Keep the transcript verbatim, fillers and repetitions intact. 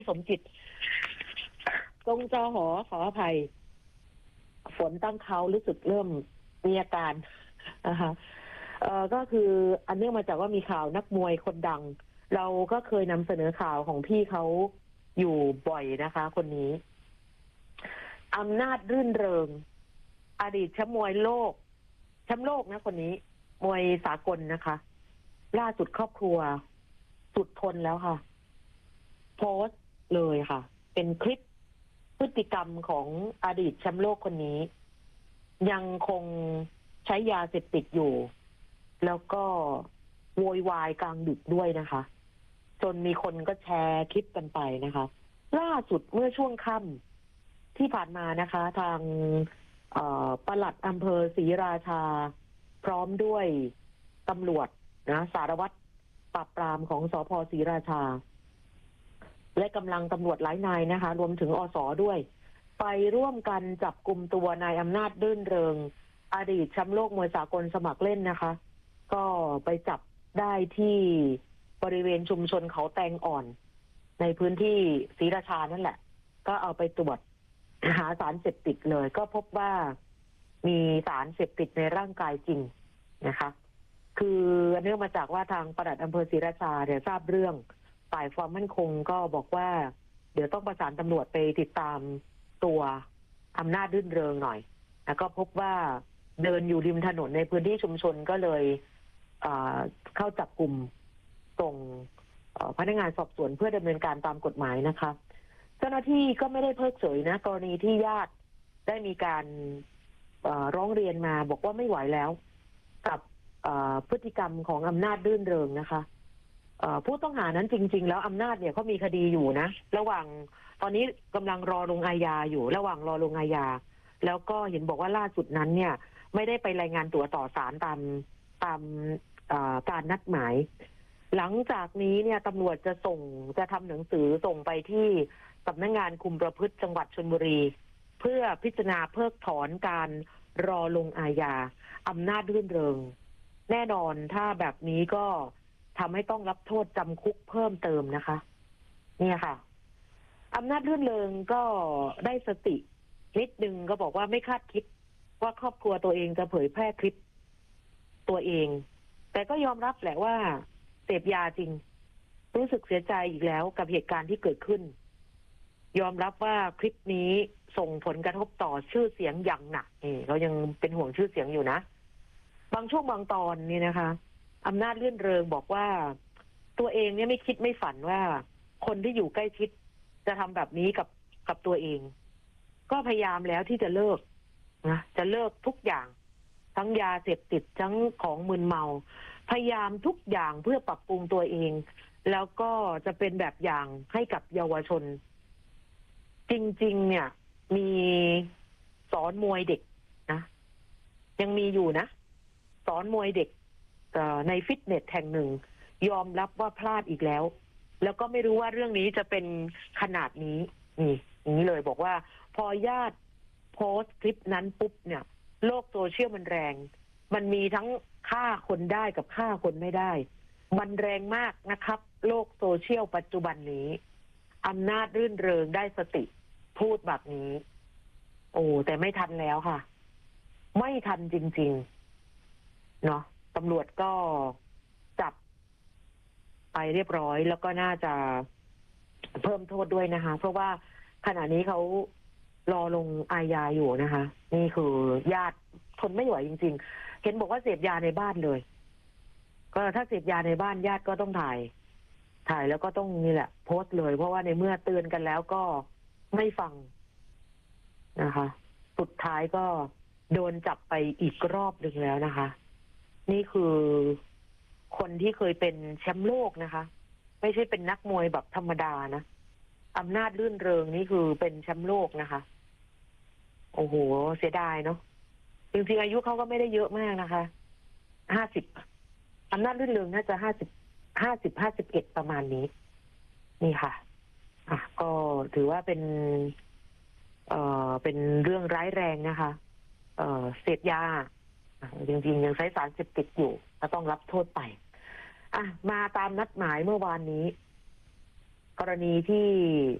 สมจิตตรงจอหอขออภัยฝนตั้งเขารู้สึกเริ่มมีอาการนะคะเอ่อก็คืออันเนื่องมาจากว่ามีข่าวนักมวยคนดังเราก็เคยนำเสนอข่าวของพี่เขาอยู่บ่อยนะคะ คนนี้อำนาจรื่นเริงอดีตแชมป์มวยโลกแชมป์โลกนะคนนี้มวยสากลนะคะ ล่าสุดครอบครัวสุดทนแล้วค่ะโพสต์เลยค่ะ เป็นคลิปพฤติกรรมของอดีตแชมป์โลกคนนี้ ยังคงใช้ยาเสพติดอยู่ แล้วก็โวยวายกลางดึกด้วยนะคะ จนมีคนก็แชร์คลิปกันไปนะคะ ล่าสุดเมื่อช่วงค่ำที่ผ่านมานะคะ ทางปลัดอำเภอศรีราชาพร้อมด้วยตำรวจนะสารวัตรปราบปรามของสภ.ศรีราชาและกำลังตำรวจหลายนายนะคะ รวมถึงอส.ด้วยไปร่วมกันจับกลุ่มตัวนายอำนาจรื่นเริงอดีตแชมป์โลกมวยสากลสมัครเล่นนะคะ ก็ไปจับได้ที่บริเวณชุมชนเขาแตงอ่อนในพื้นที่ศรีราชานั่นแหละก็เอาไปตรวจหาสารเสพติดเลยก็พบว่ามีสารเสพติดในร่างกายจริงนะคะคือเนื่องมาจากว่าทางปลัดอำเภอศรีราชาเนี่ยทราบเรื่องฝ่ายความมั่นคงก็บอกว่าเดี๋ยวต้องประสานตำรวจไปติดตามตัวอำนาจรื่นเริงหน่อยแล้วก็พบว่าเดินอยู่ริมถนนในพื้นที่ชุมชนก็เลยเข้าจับกลุ่มส่งพนักงานสอบสวนเพื่อดำเนินการตามกฎหมายนะคะเจ้าหน้าที่ก็ไม่ได้เพิกเฉยนะกรณีที่ญาติได้มีการร้องเรียนมาบอกว่าไม่ไหวแล้วกับพฤติกรรมของอำนาจรื่นเริงนะคะผู้ต้องหานั้นจริงๆแล้วอำนาจเนี่ยเขามีคดีอยู่นะระหว่างตอนนี้กำลังรอลงอาญาอยู่ระหว่างรอลงอาญาแล้วก็เห็นบอกว่าล่าสุดนั้นเนี่ยไม่ได้ไปรายงานตัวต่อศาลตามตามการนัดหมายหลังจากนี้เนี่ยตำรวจจะส่งจะทำหนังสือส่งไปที่สำนักงานคุมประพฤติจังหวัดชลบุรีเพื่อพิจารณาเพิกถอนการรอลงอาญาอำนาจรื่นเริงแน่นอนถ้าแบบนี้ก็ทำให้ต้องรับโทษจำคุกเพิ่มเติมนะคะเนี่ยค่ะอำนาจรื่นเริงก็ได้สตินิดนึงก็บอกว่าไม่คาดคิดว่าครอบครัวตัวเองจะเผยแพร่คลิปตัวเองแต่ก็ยอมรับแหละว่าเสพยาจริงรู้สึกเสียใจอีกแล้วกับเหตุการณ์ที่เกิดขึ้นยอมรับว่าคลิปนี้ส่งผลกระทบต่อชื่อเสียงอย่างหนักนี่เรายังเป็นห่วงชื่อเสียงอยู่นะบางช่วงบางตอนนี่นะคะอำนาจรื่นเริงบอกว่าตัวเองเนี่ยไม่คิดไม่ฝันว่าคนที่อยู่ใกล้ชิดจะทำแบบนี้กับกับตัวเองก็พยายามแล้วที่จะเลิกนะจะเลิกทุกอย่างทั้งยาเสพติดทั้งของมึนเมาพยายามทุกอย่างเพื่อปรับปรุงตัวเองแล้วก็จะเป็นแบบอย่างให้กับเยาวชนจริงๆเนี่ยมีสอนมวยเด็กนะยังมีอยู่นะสอนมวยเด็กในฟิตเนสแห่งหนึ่งยอมรับว่าพลาดอีกแล้วแล้วก็ไม่รู้ว่าเรื่องนี้จะเป็นขนาดนี้นี่อย่างนี้เลยบอกว่าพอญาติโพสต์คลิปนั้นปุ๊บเนี่ยโลกโซเชียลมันแรงมันมีทั้งฆ่าคนได้กับฆ่าคนไม่ได้มันแรงมากนะครับโลกโซเชียลปัจจุบันนี้อำนาจรื่นเริงได้สติพูดแบบนี้โอ้แต่ไม่ทันแล้วค่ะไม่ทันจริงๆเนาะตำรวจก็จับไปเรียบร้อยแล้วก็น่าจะเพิ่มโทษด้วยนะคะเพราะว่าขณะนี้เขารอลงอาญาอยู่นะคะนี่คือญาติทนไม่ไหวจริงๆเห็นบอกว่าเสพยาในบ้านเลยก็ถ้าเสพยาในบ้านญาติก็ต้องถ่ายถ่ายแล้วก็ต้องนี่แหละโพสต์เลยเพราะว่าในเมื่อเตือนกันแล้วก็ไม่ฟังนะคะสุดท้ายก็โดนจับไปอีกรอบหนึ่งแล้วนะคะนี่คือคนที่เคยเป็นแชมป์โลกนะคะไม่ใช่เป็นนักมวยแบบธรรมดานะอำนาจรื่นเริงนี่คือเป็นแชมป์โลกนะคะโอ้โหเสียดายเนาะจริงๆอายุเขาก็ไม่ได้เยอะมากนะคะห้าสิบอำนาจรื่นเริงน่าจะห้าสิบห้าสิบห้าสิบเอ็ดประมาณนี้นี่ค่ะอ่ะก็ถือว่าเป็นเอ่อเป็นเรื่องร้ายแรงนะคะเอ่อเสพยาจริงๆยังใช้สารเสพติดอยู่ก็ต้องรับโทษไปอ่ะมาตามนัดหมายเมื่อวานนี้กรณีที่